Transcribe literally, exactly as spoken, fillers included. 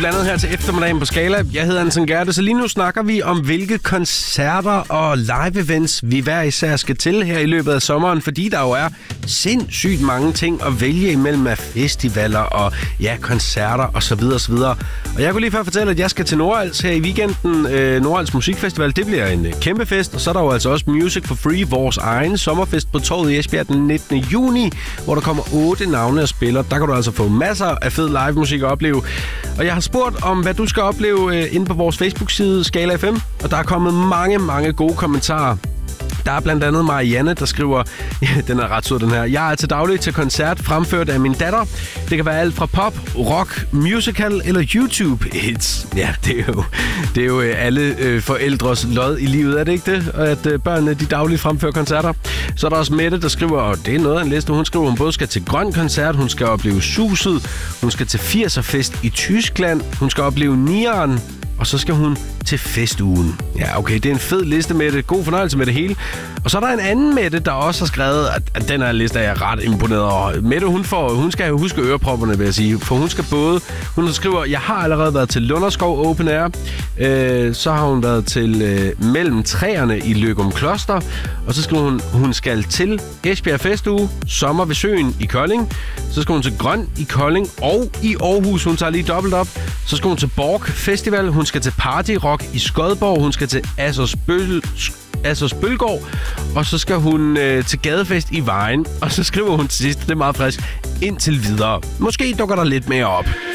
landet her til eftermiddagen på Skala. Jeg hedder Anton Gerte, så lige nu snakker vi om, hvilke koncerter og live-events vi hver især skal til her i løbet af sommeren, fordi der jo er sindssygt mange ting at vælge imellem af festivaler og ja, koncerter osv. osv. Og jeg kunne lige før fortælle, at jeg skal til Nordals her i weekenden. Øh, Nordals Musikfestival, det bliver en kæmpe fest, og så er der jo altså også Music for Free, vores egen sommerfest på Torvet i Esbjerg den nittende juni, hvor der kommer otte navne og spiller. Der kan du altså få masser af fed live musik at opleve. Og jeg har spurgt om, hvad du skal opleve øh, inde på vores Facebook-side Skala F M, og der er kommet mange, mange gode kommentarer. Der er blandt andet Marianne, der skriver, ja, den er ret sød, den her. Jeg er til daglig til koncert fremført af min datter. Det kan være alt fra pop, rock, musical eller YouTube-hits. Ja, det er jo, det er jo alle øh, forældres lod i livet, er det ikke det? At øh, børnene, de dagligt fremfører koncerter. Så er der også Mette, der skriver, og det er noget af en liste. Hun skriver, hun både skal til grøn koncert, hun skal opleve Suset, hun skal til firserfest i Tyskland, hun skal opleve Nieren, og så skal hun til festugen. Ja, okay, det er en fed liste, Mette. God fornøjelse med det hele. Og så er der en anden Mette, der også har skrevet, at, at den her liste er jeg ret imponeret over. Mette, hun, får, hun skal jo huske ørepropperne, vil jeg sige. For hun skal både... Hun skriver, jeg har allerede været til Lunderskov Open Air. Øh, så har hun været til øh, Mellem Træerne i Løgum Kloster. Og så skriver hun, hun skal til Esbjerg Festuge, Sommer ved Søen i Kolding. Så skal hun til Grøn i Kolding og i Aarhus. Hun tager lige dobbelt op. Så skal hun til Borg Festival. Hun skal til Party Rock i Skodborg. Hun skal til Assers Bøl... Assers Bølgård, og så skal hun øh, til Gadefest i Vejen, og så skriver hun til sidst, det er meget frisk, indtil videre. Måske dukker der lidt mere op.